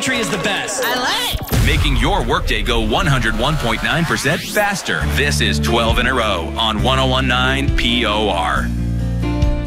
country is the best. I love it. Making your workday go 101.9% faster. This is 12 in a row on 1019 POR.